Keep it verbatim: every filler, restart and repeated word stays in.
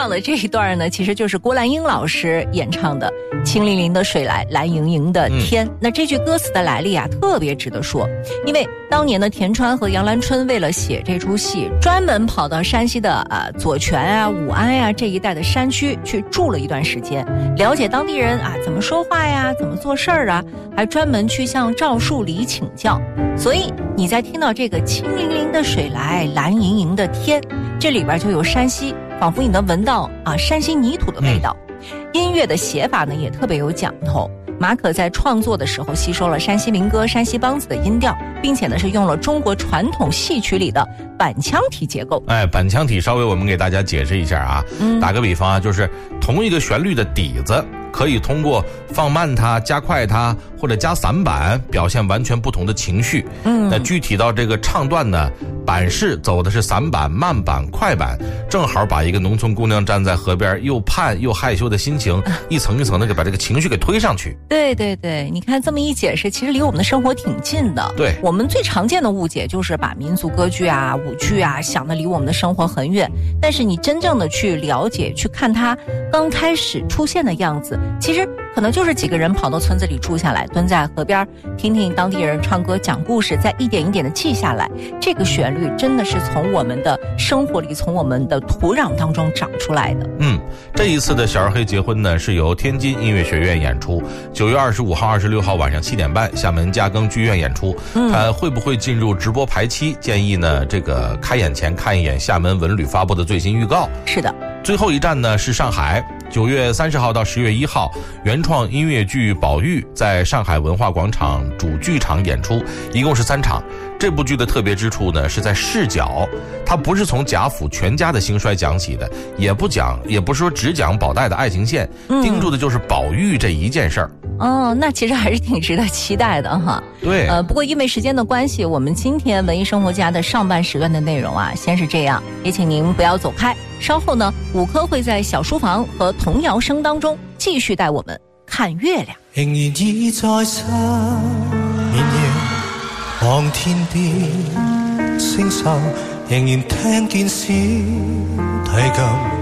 到的这一段呢，其实就是郭兰英老师演唱的《清淋淋的水来，蓝盈盈的天》。嗯、那这句歌词的来历啊，特别值得说，因为当年的田川和杨兰春为了写这出戏，专门跑到山西的呃左权啊、武安啊这一带的山区去住了一段时间，了解当地人啊怎么说话呀、怎么做事儿啊，还专门去向赵树理请教。所以你在听到这个清淋淋的水来，蓝盈盈的天，这里边就有山西，仿佛你能闻到啊山西泥土的味道。嗯、音乐的写法呢也特别有讲头。马可在创作的时候吸收了山西民歌、山西梆子的音调，并且呢是用了中国传统戏曲里的板腔体结构。 哎，板腔体稍微我们给大家解释一下啊。嗯，打个比方啊，就是同一个旋律的底子，可以通过放慢它、加快它或者加散板，表现完全不同的情绪。嗯，那具体到这个唱段呢，板式走的是散板、慢板、快板，正好把一个农村姑娘站在河边又盼又害羞的心情，一层一层的给把这个情绪给推上去。 对对对，你看这么一解释，其实离我们的生活挺近的。 对， 我们最常见的误解就是把民族歌剧啊、舞剧啊想得离我们的生活很远，但是你真正的去了解、去看它刚开始出现的样子，其实可能就是几个人跑到村子里住下来，蹲在河边听听当地人唱歌讲故事，再一点一点的记下来。这个旋律真的是从我们的生活里，从我们的土壤当中长出来的。 嗯，这一次的小二黑结婚呢，是由天津音乐学院演出，九月二十五号、二十六号晚上七点半，厦门嘉庚剧院演出。嗯，它会不会进入直播排期？建议呢，这个开演前看一眼厦门文旅发布的最新预告。 是的。 最后一站呢是上海，九月三十号到十月一号，原创音乐剧《宝玉》在上海文化广场主剧场演出，一共是三场。这部剧的特别之处呢，是在视角，它不是从贾府全家的兴衰讲起的，也不讲，也不是说只讲宝黛的爱情线，嗯、盯住的就是宝玉这一件事儿。 哦，那其实还是挺值得期待的哈。 对， 呃，不过因为时间的关系，我们今天文艺生活家的上半时段的内容啊，先是这样，也请您不要走开。稍后呢，五科会在小书房和童谣声当中继续带我们看月亮。 仍然已在失眠夜望天邊星宿，仍然聽見小提琴